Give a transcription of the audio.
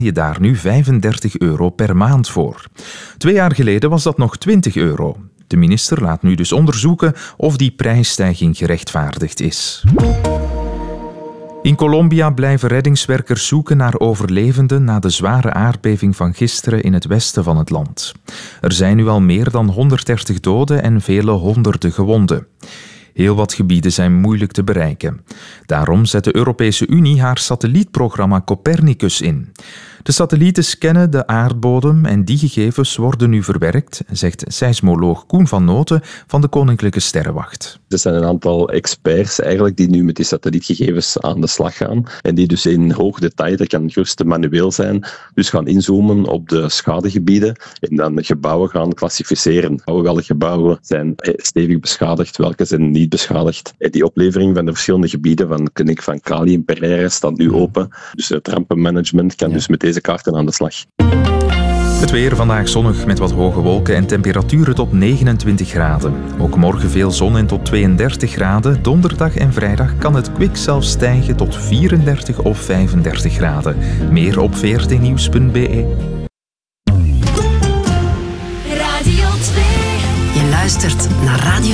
je daar nu €35 per maand voor. 2 jaar geleden was dat nog €20. De minister laat nu dus onderzoeken of die prijsstijging gerechtvaardigd is. In Colombia blijven reddingswerkers zoeken naar overlevenden na de zware aardbeving van gisteren in het westen van het land. Er zijn nu al meer dan 130 doden en vele honderden gewonden. Heel wat gebieden zijn moeilijk te bereiken. Daarom zet de Europese Unie haar satellietprogramma Copernicus in. De satellieten scannen de aardbodem en die gegevens worden nu verwerkt, zegt seismoloog Koen van Noten van de Koninklijke Sterrenwacht. Er zijn een aantal experts eigenlijk die nu met die satellietgegevens aan de slag gaan en die dus in hoog detail, dat kan gerust manueel zijn, dus gaan inzoomen op de schadegebieden en dan gebouwen gaan klassificeren. Welke gebouwen zijn stevig beschadigd, welke zijn niet beschadigd. En die oplevering van de verschillende gebieden van de kliniek van Cali en Pereira staat nu open. Dus het rampenmanagement kan dus met deze kaarten aan de slag. Het weer vandaag zonnig met wat hoge wolken en temperaturen tot 29 graden. Ook morgen veel zon en tot 32 graden. Donderdag en vrijdag kan het kwik zelfs stijgen tot 34 of 35 graden. Meer op vrtnieuws.be. Radio 2. Je luistert naar Radio